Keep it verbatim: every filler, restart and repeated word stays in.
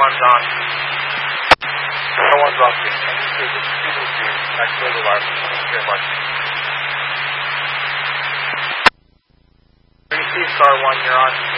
one's on. Star one's on. Can you see the speed with you? Next to the left. Thank you very much. Can you see Star one, you're on?